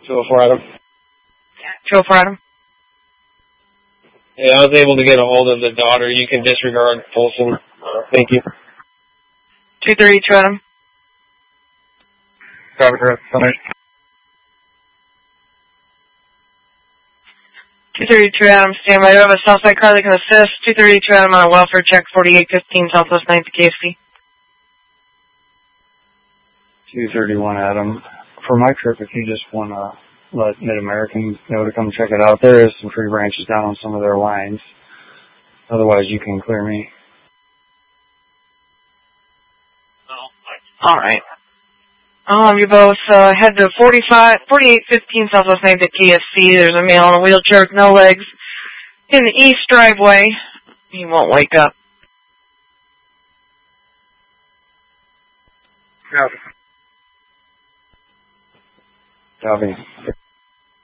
204 Adam. 204 Adam. Yeah, I was able to get a hold of the daughter. You can disregard Folsom. Thank you. 232 Adam. Copy, correct. 232 Adam, stand by. I have a Southside car that can assist. 232 Adam on a welfare check, 4815 Southwest 9th KFC. 231 Adam. For my trip, if you just want to let Mid-American know to come check it out, there is some tree branches down on some of their lines. Otherwise, you can clear me. All right. You both head to 4815 Southwest 9th at KFC. There's a male on a wheelchair with no legs in the east driveway. He won't wake up. Copy. Copy.